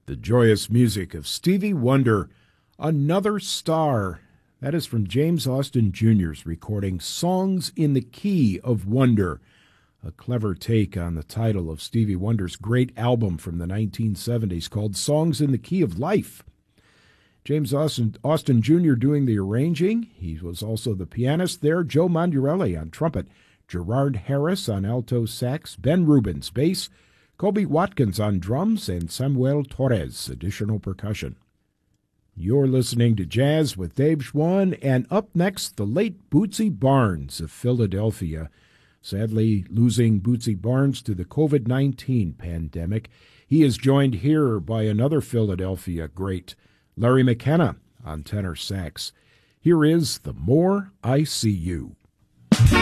The joyous music of Stevie Wonder, Another Star. That is from James Austin Jr.'s recording Songs in the Key of Wonder, a clever take on the title of Stevie Wonder's great album from the 1970s called Songs in the Key of Life. James Austin Jr. doing the arranging. He was also the pianist there. Joe Mondurelli on trumpet, Gerard Harris on alto sax, Ben Rubens bass, Kobe Watkins on drums, and Samuel Torres additional percussion. You're listening to Jazz with Dave Schwann, and up next, the late Bootsy Barnes of Philadelphia. Sadly, losing Bootsy Barnes to the COVID-19 pandemic. He is joined here by another Philadelphia great, Larry McKenna on tenor sax. Here is The More I See You.